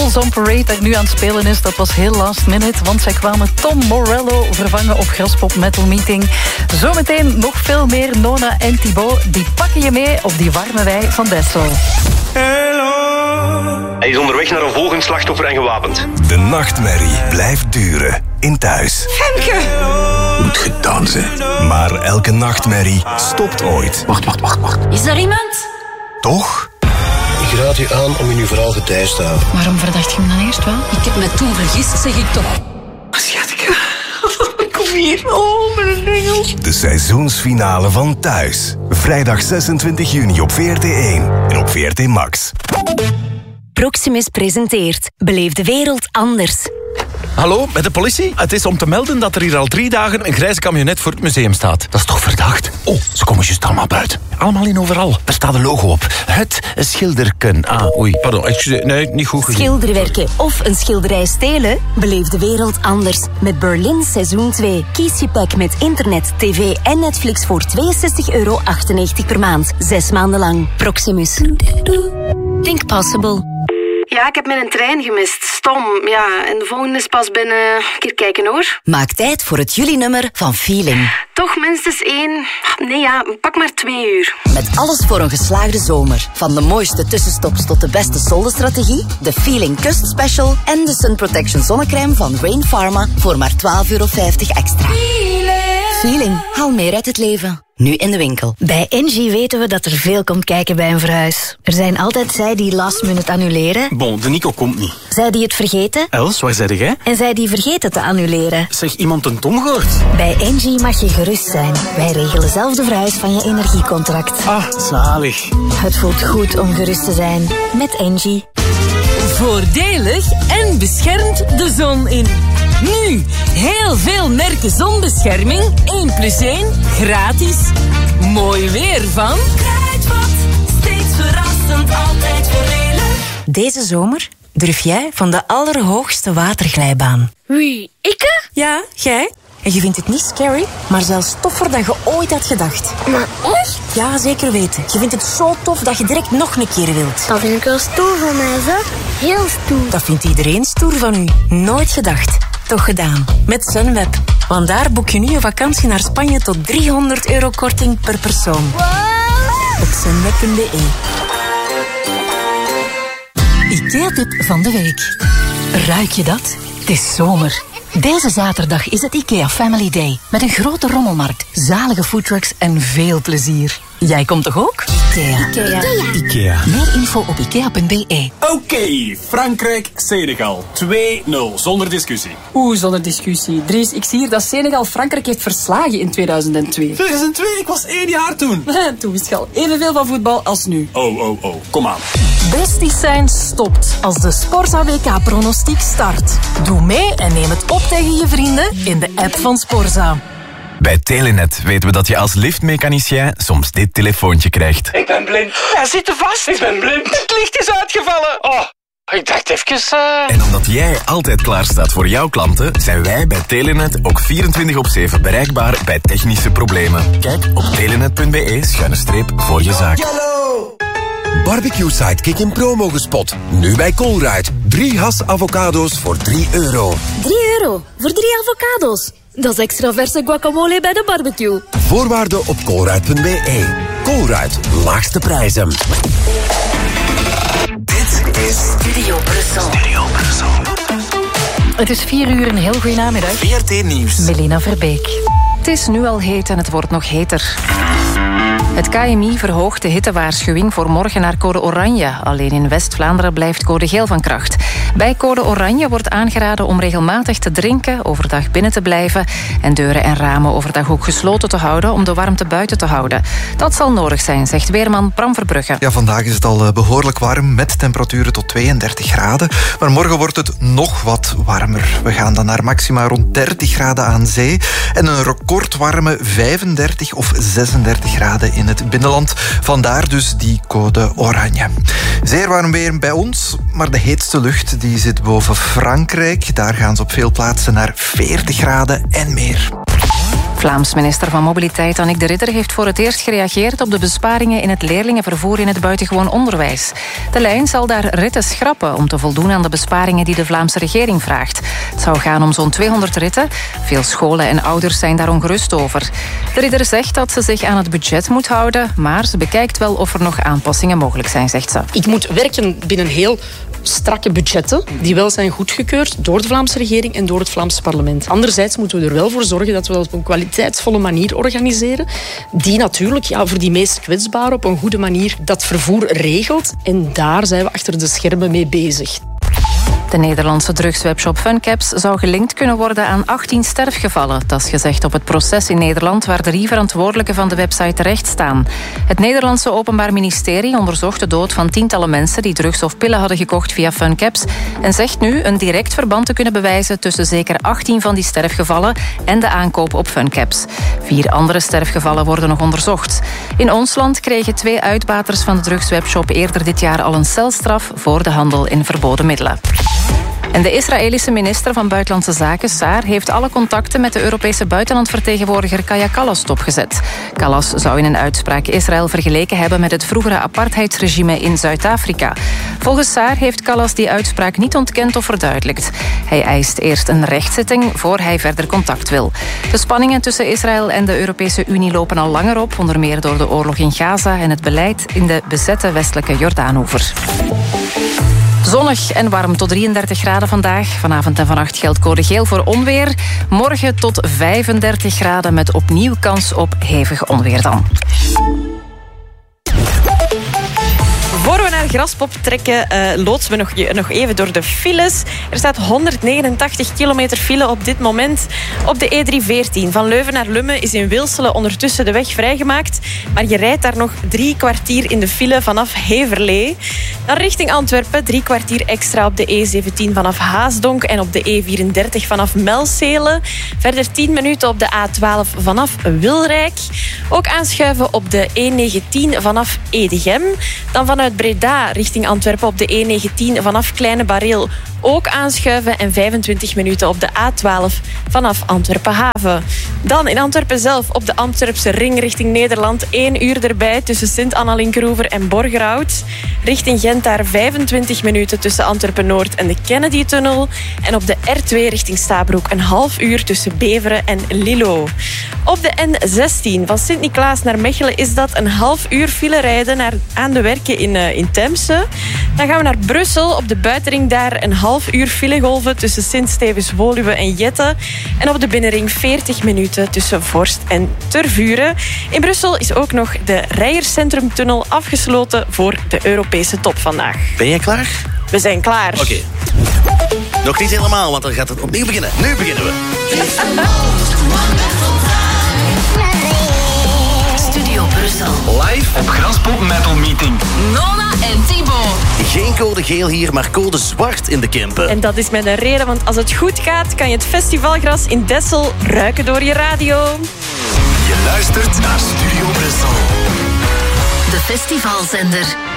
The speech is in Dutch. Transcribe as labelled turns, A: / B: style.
A: Devils on Parade daar nu aan het spelen is, dat was heel last minute, want zij kwamen Tom Morello vervangen op Graspop Metal Meeting. Zometeen nog veel meer Nona en Thibaut. Die pakken je mee op die warme wei van Dessel.
B: Hij is onderweg naar een volgend slachtoffer en gewapend.
C: De nachtmerrie blijft duren in Thuis.
D: Femke!
C: Moet gedaan zijn. Maar elke nachtmerrie stopt ooit.
D: Wacht. Is er iemand?
C: Toch?
E: Ik raad u aan om in uw verhaal gedijst te houden.
D: Waarom verdacht je hem dan eerst wel? Ik heb me toen vergist, zeg ik toch. Schatje, kom hier. Oh, mijn engels.
C: De seizoensfinale van Thuis. Vrijdag 26 juni op VRT1 en op VRT Max.
F: Proximus presenteert Beleef de wereld anders.
G: Hallo, met de politie? Het is om te melden dat er hier al 3 dagen een grijze camionet voor het museum staat. Dat is toch verdacht? Oh, ze komen juist allemaal buiten. Allemaal in overal. Daar staat een logo op. Het schilderken. Pardon, excuseer. Nee, niet goed gezien.
F: Schilderwerken of een schilderij stelen? Beleef de wereld anders. Met Berlin seizoen 2. Kies je pack met internet, tv en Netflix voor €62,98 per maand. 6 maanden lang. Proximus. Think possible.
H: Ja, ik heb mijn trein gemist. Stom, ja. En de volgende is pas binnen... Een keer kijken, hoor.
F: Maak tijd voor het juli-nummer van Feeling.
H: Toch minstens 1... Nee, ja, pak maar 2 uur.
F: Met alles voor een geslaagde zomer. Van de mooiste tussenstops tot de beste soldenstrategie, de Feeling Cust Special en de Sun Protection zonnecrème van Rain Pharma voor maar €12,50 extra. Feeling. Haal meer uit het leven. Nu in de winkel.
I: Bij Engie weten we dat er veel komt kijken bij een verhuis. Er zijn altijd zij die last minute annuleren.
J: Bon, de Nico komt niet.
I: Zij die het vergeten.
J: Els, waar zei jij?
I: En zij die vergeten te annuleren.
J: Zeg, iemand een tong gehoord?
I: Bij Engie mag je gerust zijn. Wij regelen zelf de verhuis van je energiecontract.
J: Ah, zalig.
I: Het voelt goed om gerust te zijn. Met Engie.
K: Voordelig en beschermt de zon in. Nu, heel veel merken zonbescherming. 1+1, gratis. Mooi weer van... Kruidvat, steeds verrassend, altijd voordelig.
F: Deze zomer durf jij van de allerhoogste waterglijbaan.
K: Wie, ikke?
F: Ja, jij. En je vindt het niet scary, maar zelfs toffer dan je ooit had gedacht.
K: Maar echt?
F: Ja, zeker weten. Je vindt het zo tof dat je direct nog een keer wilt.
K: Dat vind ik wel stoer van mij, zeg. Heel stoer.
F: Dat vindt iedereen stoer van u. Nooit gedacht. Toch gedaan. Met Sunweb. Want daar boek je nu een vakantie naar Spanje tot €300 korting per persoon.
K: Wow.
F: Op sunweb.be.
L: IKEA-tip van de week. Ruik je dat? Het is zomer. Deze zaterdag is het IKEA Family Day. Met een grote rommelmarkt, zalige foodtrucks en veel plezier. Jij komt toch ook? IKEA. Meer info op ikea.be.
J: Oké, Frankrijk-Senegal. 2-0, zonder discussie.
M: Oeh, zonder discussie. Dries, ik zie hier dat Senegal Frankrijk heeft verslagen in 2002.
J: 2002? Ik was 1 jaar toen.
M: Toen wist je al evenveel van voetbal als nu.
J: Oh, kom aan.
K: Besties zijn stopt als de Sporza WK-pronostiek start. Doe mee en neem het op tegen je vrienden in de app van Sporza.
N: Bij Telenet weten we dat je als liftmechanicien soms dit telefoontje krijgt.
O: Ik ben blind. Hij zit er vast. Ik ben blind. Het licht is uitgevallen. Oh, ik dacht even...
N: En omdat jij altijd klaar staat voor jouw klanten, zijn wij bij Telenet ook 24/7 bereikbaar bij technische problemen. Kijk op telenet.be/voor je zaak.
P: Barbecue Sidekick in promo gespot. Nu bij Colruyt. 3 Hass avocado's voor €3.
K: €3 voor 3 avocado's. Dat is extra verse guacamole bij de barbecue.
P: Voorwaarden op colruyt.be. Colruyt, laagste prijzen.
F: Dit is Studio Brussel.
A: Het is 4 uur, een heel goede namiddag.
N: VRT Nieuws.
A: Melina Verbeek.
Q: Het is nu al heet en het wordt nog heter. Het KMI verhoogt de hittewaarschuwing voor morgen naar code oranje. Alleen in West-Vlaanderen blijft code geel van kracht. Bij code oranje wordt aangeraden om regelmatig te drinken, overdag binnen te blijven en deuren en ramen overdag ook gesloten te houden om de warmte buiten te houden. Dat zal nodig zijn, zegt weerman Bram Verbrugge.
R: Ja, vandaag is het al behoorlijk warm met temperaturen tot 32 graden. Maar morgen wordt het nog wat warmer. We gaan dan naar maxima rond 30 graden aan zee en een recordwarme 35 of 36 graden in het binnenland. Vandaar dus die code oranje. Zeer warm weer bij ons, maar de heetste lucht die zit boven Frankrijk. Daar gaan ze op veel plaatsen naar 40 graden en meer.
Q: Vlaams minister van Mobiliteit Annick de Ridder heeft voor het eerst gereageerd op de besparingen in het leerlingenvervoer in het buitengewoon onderwijs. De lijn zal daar ritten schrappen om te voldoen aan de besparingen die de Vlaamse regering vraagt. Het zou gaan om zo'n 200 ritten. Veel scholen en ouders zijn daar ongerust over. De Ridder zegt dat ze zich aan het budget moet houden, maar ze bekijkt wel of er nog aanpassingen mogelijk zijn, zegt ze.
M: Ik moet werken binnen heel strakke budgetten die wel zijn goedgekeurd door de Vlaamse regering en door het Vlaamse parlement. Anderzijds moeten we er wel voor zorgen dat we dat op een kwaliteitsvolle manier organiseren, die natuurlijk voor die meest kwetsbaren op een goede manier dat vervoer regelt. En daar zijn we achter de schermen mee bezig.
Q: De Nederlandse drugswebshop Funcaps zou gelinkt kunnen worden aan 18 sterfgevallen. Dat is gezegd op het proces in Nederland waar 3 verantwoordelijken van de website terecht staan. Het Nederlandse Openbaar Ministerie onderzocht de dood van tientallen mensen die drugs of pillen hadden gekocht via Funcaps en zegt nu een direct verband te kunnen bewijzen tussen zeker 18 van die sterfgevallen en de aankoop op Funcaps. 4 andere sterfgevallen worden nog onderzocht. In ons land kregen 2 uitbaters van de drugswebshop eerder dit jaar al een celstraf voor de handel in verboden middelen. En de Israëlische minister van Buitenlandse Zaken, Saar, heeft alle contacten met de Europese buitenlandvertegenwoordiger Kaja Kallas stopgezet. Kallas zou in een uitspraak Israël vergeleken hebben met het vroegere apartheidsregime in Zuid-Afrika. Volgens Saar heeft Kallas die uitspraak niet ontkend of verduidelijkt. Hij eist eerst een rechtszitting voor hij verder contact wil. De spanningen tussen Israël en de Europese Unie lopen al langer op, onder meer door de oorlog in Gaza en het beleid in de bezette westelijke Jordaanoever. Zonnig en warm tot 33 graden vandaag. Vanavond en vannacht geldt code geel voor onweer. Morgen tot 35 graden met opnieuw kans op hevig onweer dan.
S: Voor we naar Graspop trekken, loodsen we nog even door de files. Er staat 189 kilometer file op dit moment op de E314. Van Leuven naar Lummen is in Wilselen ondertussen de weg vrijgemaakt. Maar je rijdt daar nog 3 kwartier in de file vanaf Heverlee. Dan richting Antwerpen 3 kwartier extra op de E17 vanaf Haasdonk en op de E34 vanaf Melcelen. Verder 10 minuten op de A12 vanaf Wilrijk. Ook aanschuiven op de E19 vanaf Edegem. Dan vanuit Breda richting Antwerpen op de E19 vanaf Kleine Bareel ook aanschuiven en 25 minuten op de A12 vanaf Antwerpen Haven. Dan in Antwerpen zelf op de Antwerpse ring richting Nederland 1 uur erbij tussen Sint-Anna-Linkeroever en Borgerhout. Richting Gent daar 25 minuten tussen Antwerpen Noord en de Kennedy-tunnel. En op de R2 richting Stabroek een half uur tussen Beveren en Lillo. Op de N16 van Sint-Niklaas naar Mechelen is dat een half uur file rijden aan de werken in Temse. Dan gaan we naar Brussel. Op de buitenring daar een half uur filegolven tussen Sint-Stevens-Woluwe en Jette. En op de binnenring 40 minuten tussen Vorst en Tervuren. In Brussel is ook nog de Rijerscentrumtunnel afgesloten voor de Europese top vandaag.
T: Ben jij klaar?
S: We zijn klaar.
T: Oké. Nog niet helemaal, want dan gaat het opnieuw beginnen. Nu beginnen we.
D: Studio Brussel.
T: Live op Graspop Metal Meeting.
D: Nona en Thibaut.
T: Geen code geel hier, maar code zwart in de Kempen.
S: En dat is met een reden, want als het goed gaat, kan je het festivalgras in Dessel ruiken door je radio.
C: Je luistert naar Studio Brussel.
D: De festivalzender.